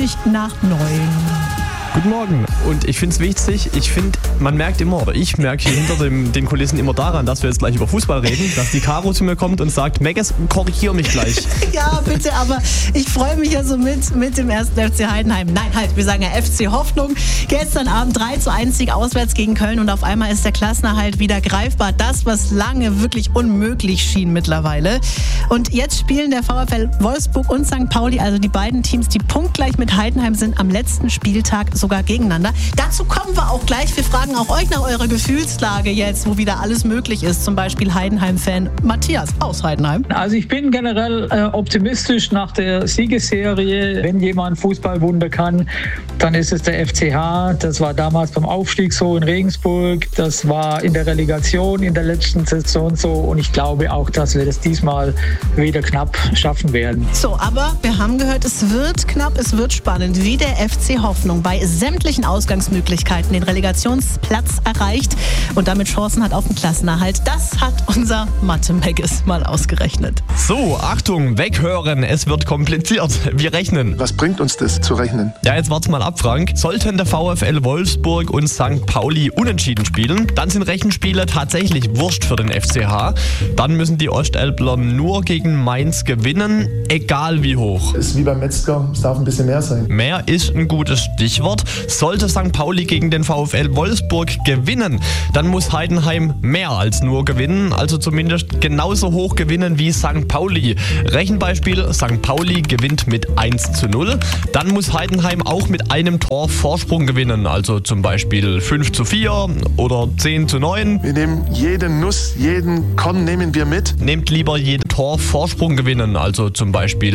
20:20. Guten Morgen. Und ich finde es wichtig, man merkt immer, oder ich merke hier hinter den Kulissen immer daran, dass wir jetzt gleich über Fußball reden, dass die Caro zu mir kommt und sagt, Megges, korrigier mich gleich. Ja, bitte, aber ich freue mich ja so mit dem 1. FC Heidenheim. Nein, halt, wir sagen ja FC Hoffnung. Gestern Abend 3:1 Sieg auswärts gegen Köln und auf einmal ist der Klassenerhalt wieder greifbar. Das, was lange wirklich unmöglich schien mittlerweile. Und jetzt spielen der VfL Wolfsburg und St. Pauli, also die beiden Teams, die punktgleich mit Heidenheim sind, am letzten Spieltag sogar gegeneinander. Dazu kommen wir auch gleich. Wir fragen auch euch nach eurer Gefühlslage jetzt, wo wieder alles möglich ist. Zum Beispiel Heidenheim-Fan Matthias aus Heidenheim. Also ich bin generell optimistisch nach der Siegesserie. Wenn jemand Fußballwunder kann, dann ist es der FCH. Das war damals beim Aufstieg so in Regensburg. Das war in der Relegation in der letzten Saison so. Und ich glaube auch, dass wir das diesmal wieder knapp schaffen werden. So, aber wir haben gehört, es wird knapp, es wird spannend. Wie der FC Hoffnung bei sämtlichen Ausgangsmöglichkeiten den Relegationsplatz erreicht und damit Chancen hat auf den Klassenerhalt. Das hat unser Mathe-Megges mal ausgerechnet. So, Achtung, weghören, es wird kompliziert. Wir rechnen. Was bringt uns das zu rechnen? Ja, jetzt wart's mal ab, Frank. Sollten der VfL Wolfsburg und St. Pauli unentschieden spielen, dann sind Rechenspiele tatsächlich wurscht für den FCH. Dann müssen die Ostelbler nur gegen Mainz gewinnen, egal wie hoch. Ist wie beim Metzger, es darf ein bisschen mehr sein. Mehr ist ein gutes Stichwort. Sollte St. Pauli gegen den VfL Wolfsburg gewinnen, dann muss Heidenheim mehr als nur gewinnen, also zumindest genauso hoch gewinnen wie St. Pauli. Rechenbeispiel, St. Pauli gewinnt mit 1:0. Dann muss Heidenheim auch mit einem Tor Vorsprung gewinnen, also zum Beispiel 5:4 oder 10:9. Wir nehmen jede Nuss, jeden Korn nehmen wir mit. Nehmt lieber jeden Tor Vorsprung gewinnen, also zum Beispiel